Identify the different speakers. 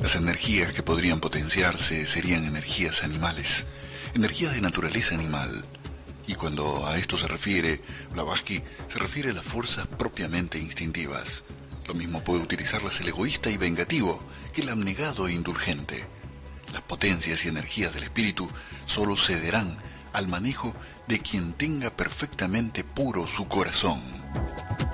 Speaker 1: Las energías que podrían potenciarse serían energías animales, energías de naturaleza animal. Y cuando a esto se refiere, Blavatsky se refiere a las fuerzas propiamente instintivas. Lo mismo puede utilizarlas el egoísta y vengativo que el abnegado e indulgente. Las potencias y energías del espíritu solo cederán al manejo de quien tenga perfectamente puro su corazón.